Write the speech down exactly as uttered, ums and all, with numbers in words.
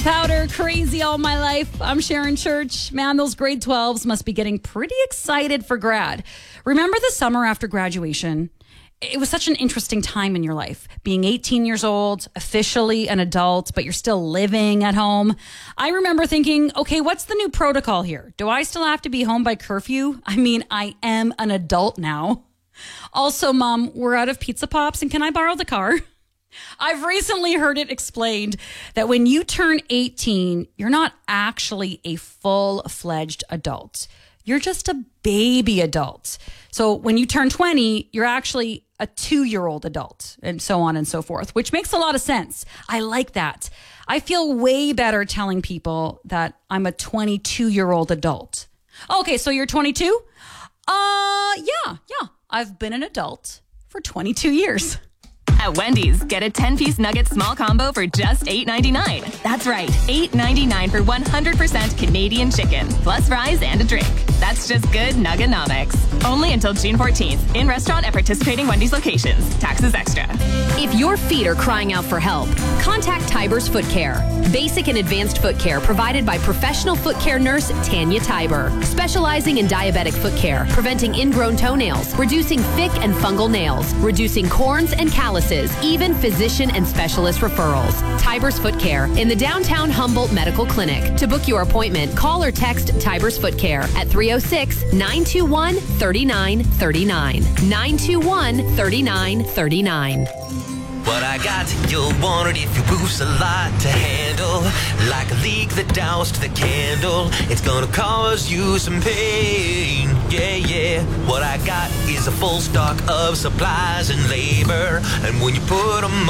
Powder, Crazy All My Life. I'm Sharon Church. Man, those grade twelves must be getting pretty excited for grad. Remember the summer after graduation? It was such an interesting time in your life. Being eighteen years old, officially an adult, but you're still living at home. I remember thinking, okay, what's the new protocol here? Do I still have to be home by curfew? I mean, I am an adult now. Also, Mom, we're out of Pizza Pops, and can I borrow the car? I've recently heard it explained that when you turn eighteen, you're not actually a full-fledged adult. You're just a baby adult. So when you turn twenty, you're actually a two-year-old adult, and so on and so forth, which makes a lot of sense. I like that. I feel way better telling people that I'm a twenty-two-year-old adult. Okay, so you're twenty-two? Uh, yeah, yeah. I've been an adult for twenty-two years. At Wendy's, get a ten-piece nugget small combo for just eight ninety-nine. That's right, eight ninety-nine for one hundred percent Canadian chicken, plus fries and a drink. That's just good Nuggenomics. Only until June fourteenth, in restaurant at participating Wendy's locations. Taxes extra. If your feet are crying out for help, contact Tiber's Foot Care. Basic and advanced foot care provided by professional foot care nurse Tanya Tiber, specializing in diabetic foot care, preventing ingrown toenails, reducing thick and fungal nails, reducing corns and calluses, even physician and specialist referrals. Tiber's Foot Care in the downtown Humboldt Medical Clinic. To book your appointment, call or text Tiber's Foot Care at three oh six, nine two one, three nine three nine. nine two one, three nine three nine. What I got, you'll want it if your roof's a lot to handle. Like a leak that doused the candle, it's gonna cause you some pain. Yeah, yeah. What I got is a full stock of supplies and labor, and when you put them